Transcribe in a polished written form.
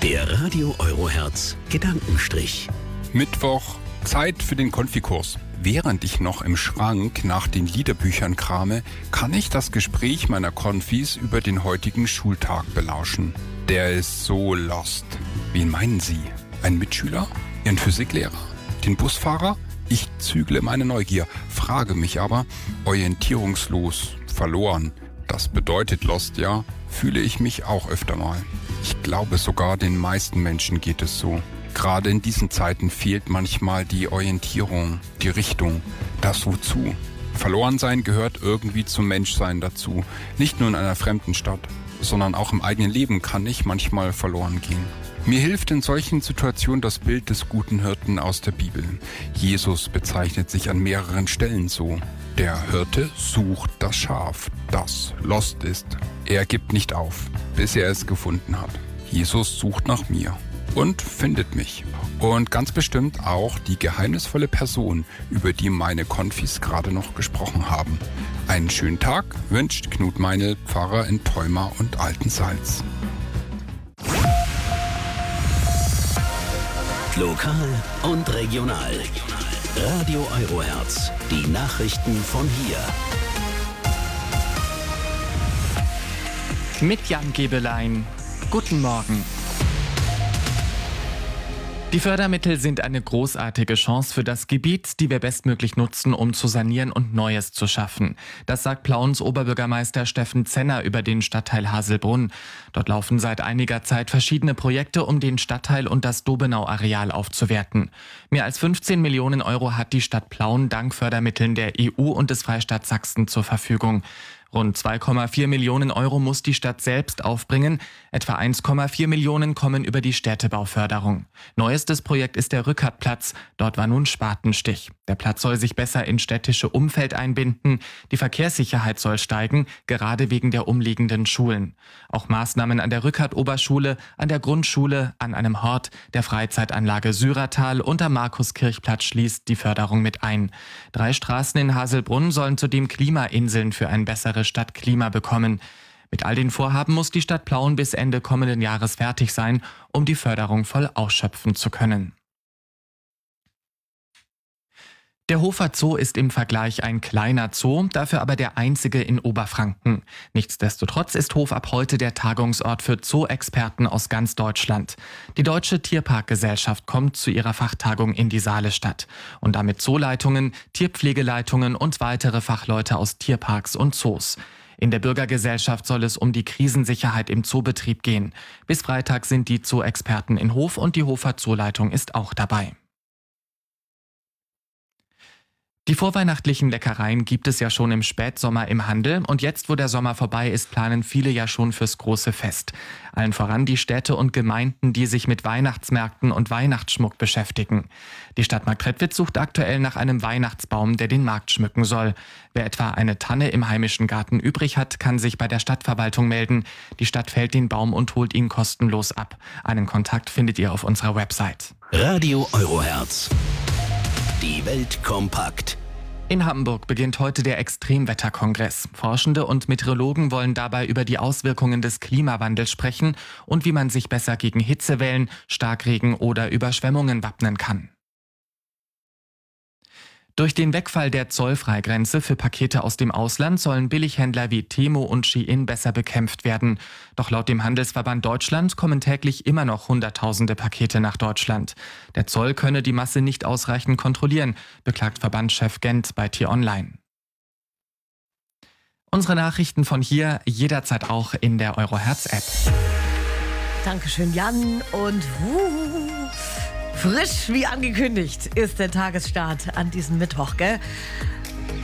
Der Radio Eurohertz Gedankenstrich. Mittwoch, Zeit für den Konfikurs. Während ich noch im Schrank nach den Liederbüchern krame, kann ich das Gespräch meiner Konfis über den heutigen Schultag belauschen. Der ist so lost. Wen meinen Sie? Ein Mitschüler? Ihren Physiklehrer? Den Busfahrer? Ich zügle meine Neugier, frage mich aber, orientierungslos, verloren. Das bedeutet lost, ja, fühle ich mich auch öfter mal. Ich glaube sogar, den meisten Menschen geht es so. Gerade in diesen Zeiten fehlt manchmal die Orientierung, die Richtung, das Wozu. Verlorensein gehört irgendwie zum Menschsein dazu. Nicht nur in einer fremden Stadt, sondern auch im eigenen Leben kann ich manchmal verloren gehen. Mir hilft in solchen Situationen das Bild des guten Hirten aus der Bibel. Jesus bezeichnet sich an mehreren Stellen so. Der Hirte sucht das Schaf, das lost ist. Er gibt nicht auf, bis er es gefunden hat. Jesus sucht nach mir und findet mich. Und ganz bestimmt auch die geheimnisvolle Person, über die meine Konfis gerade noch gesprochen haben. Einen schönen Tag wünscht Knut Meinl, Pfarrer in Theuma und Altensalz. Lokal und regional. Radio Eurohertz. Die Nachrichten von hier. Mit Jan Gebelein. Guten Morgen. Die Fördermittel sind eine großartige Chance für das Gebiet, die wir bestmöglich nutzen, um zu sanieren und Neues zu schaffen. Das sagt Plauens Oberbürgermeister Steffen Zenner über den Stadtteil Haselbrunn. Dort laufen seit einiger Zeit verschiedene Projekte, um den Stadtteil und das Dobenau-Areal aufzuwerten. Mehr als 15 Millionen Euro hat die Stadt Plauen dank Fördermitteln der EU und des Freistaats Sachsen zur Verfügung. Rund 2,4 Millionen Euro muss die Stadt selbst aufbringen. Etwa 1,4 Millionen kommen über die Städtebauförderung. Neuestes Projekt ist der Rückertplatz. Dort war nun Spatenstich. Der Platz soll sich besser ins städtische Umfeld einbinden. Die Verkehrssicherheit soll steigen, gerade wegen der umliegenden Schulen. Auch Maßnahmen an der Rückert-Oberschule, an der Grundschule, an einem Hort, der Freizeitanlage Syratal und am Markuskirchplatz schließt die Förderung mit ein. 3 Straßen in Haselbrunn sollen zudem Klimainseln für ein besseres Stadtklima bekommen. Mit all den Vorhaben muss die Stadt Plauen bis Ende kommenden Jahres fertig sein, um die Förderung voll ausschöpfen zu können. Der Hofer Zoo ist im Vergleich ein kleiner Zoo, dafür aber der einzige in Oberfranken. Nichtsdestotrotz ist Hof ab heute der Tagungsort für Zoo-Experten aus ganz Deutschland. Die Deutsche Tierparkgesellschaft kommt zu ihrer Fachtagung in die Saalestadt. Und damit Zooleitungen, Tierpflegeleitungen und weitere Fachleute aus Tierparks und Zoos. In der Bürgergesellschaft soll es um die Krisensicherheit im Zoobetrieb gehen. Bis Freitag sind die Zoo-Experten in Hof und die Hofer Zooleitung ist auch dabei. Die vorweihnachtlichen Leckereien gibt es ja schon im Spätsommer im Handel und jetzt, wo der Sommer vorbei ist, planen viele ja schon fürs große Fest. Allen voran die Städte und Gemeinden, die sich mit Weihnachtsmärkten und Weihnachtsschmuck beschäftigen. Die Stadt Marktredwitz sucht aktuell nach einem Weihnachtsbaum, der den Markt schmücken soll. Wer etwa eine Tanne im heimischen Garten übrig hat, kann sich bei der Stadtverwaltung melden. Die Stadt fällt den Baum und holt ihn kostenlos ab. Einen Kontakt findet ihr auf unserer Website. Radio Eurohertz. Die Welt kompakt. In Hamburg beginnt heute der Extremwetterkongress. Forschende und Meteorologen wollen dabei über die Auswirkungen des Klimawandels sprechen und wie man sich besser gegen Hitzewellen, Starkregen oder Überschwemmungen wappnen kann. Durch den Wegfall der Zollfreigrenze für Pakete aus dem Ausland sollen Billighändler wie Temu und Shein besser bekämpft werden. Doch laut dem Handelsverband Deutschland kommen täglich immer noch Hunderttausende Pakete nach Deutschland. Der Zoll könne die Masse nicht ausreichend kontrollieren, beklagt Verbandschef Gent bei T-Online. Unsere Nachrichten von hier jederzeit auch in der Eurohertz-App. Dankeschön, Jan. Und frisch wie angekündigt ist der Tagesstart an diesem Mittwoch, gell?